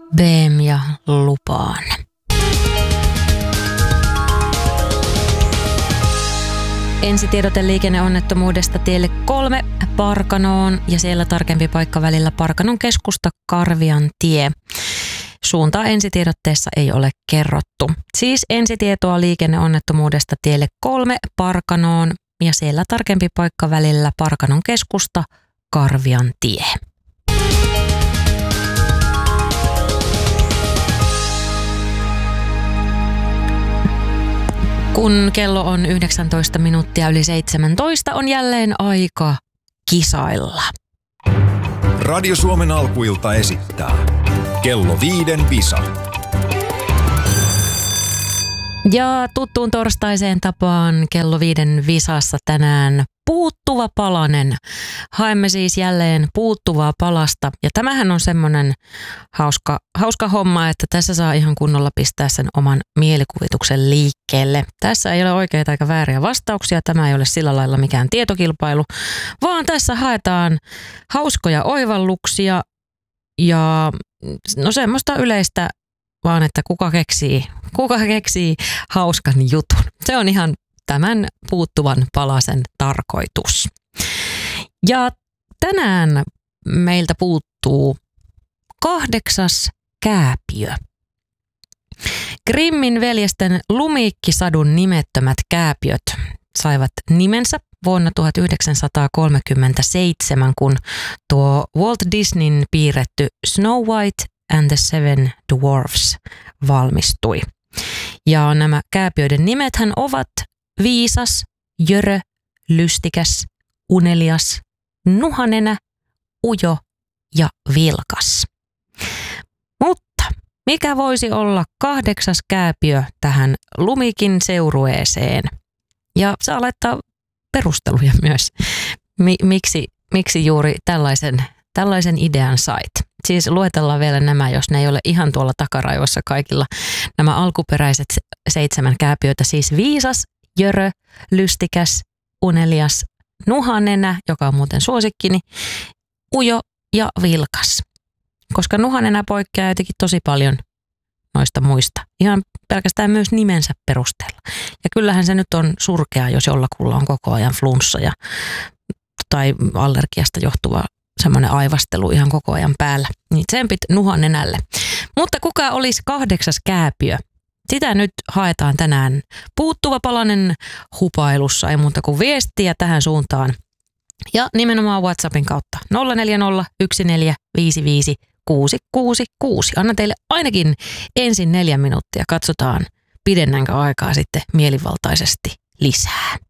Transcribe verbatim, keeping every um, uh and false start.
B M ja lupaan. Ensitiedote liikenneonnettomuudesta tielle kolme Parkanoon ja siellä tarkempi paikka välillä Parkanon keskusta Karvian tie. Suuntaa ensitiedotteessa ei ole kerrottu. Siis ensitietoa liikenneonnettomuudesta tielle kolme Parkanoon ja siellä tarkempi paikka välillä Parkanon keskusta Karvian tie. Kun kello on yhdeksäntoista minuuttia yli seitsemäntoista, on jälleen aika kisailla. Radio Suomen alkuilta esittää kello viiden visa. Ja tuttuun torstaiseen tapaan kello viiden visassa tänään puuttuva palanen. Haemme siis jälleen puuttuvaa palasta. Ja tämähän on semmoinen hauska, hauska homma, että tässä saa ihan kunnolla pistää sen oman mielikuvituksen liikkeelle. Tässä ei ole oikeita eikä vääriä vastauksia. Tämä ei ole sillä lailla mikään tietokilpailu, vaan tässä haetaan hauskoja oivalluksia ja no semmoista yleistä vaan, että kuka keksii, kuka keksii hauskan jutun. Se on ihan tämän puuttuvan palasen tarkoitus. Ja tänään meiltä puuttuu kahdeksas kääpiö. Grimmin veljesten Lumiikkisadun nimettömät kääpiöt saivat nimensä vuonna tuhatyhdeksänsataakolmekymmentäseitsemän, kun tuo Walt Disneyn piirretty Snow White and the Seven Dwarfs valmistui. Ja nämä kääpiöiden nimethän ovat viisas, jörö, lystikäs, unelias, nuhanenä, ujo ja vilkas. Mutta mikä voisi olla kahdeksas kääpiö tähän Lumikin seurueeseen? Ja saa laittaa perusteluja myös, Mi- miksi, miksi juuri tällaisen, tällaisen idean sait. Siis luetellaan vielä nämä, jos ne ei ole ihan tuolla takaraivossa kaikilla. Nämä alkuperäiset seitsemän kääpiötä, siis viisas, jörö, lystikäs, unelias, nuhanenä, joka on muuten suosikkini, ujo ja vilkas. Koska nuhanenä poikkeaa jotenkin tosi paljon noista muista. Ihan pelkästään myös nimensä perusteella. Ja kyllähän se nyt on surkea, jos jollakulla on koko ajan flunssa ja, tai allergiasta johtuva semmoinen aivastelu ihan koko ajan päällä. Niin tsempit nuhanenälle. Mutta kuka olisi kahdeksas kääpiö? Sitä nyt haetaan tänään puuttuva palanen hupailussa, ei muuta kuin viestiä tähän suuntaan. Ja nimenomaan WhatsAppin kautta nolla neljä nolla yksi neljä viisi viisi kuusi kuusi kuusi. Anna teille ainakin ensin neljä minuuttia. Katsotaan, pidennänkö aikaa sitten mielivaltaisesti lisää.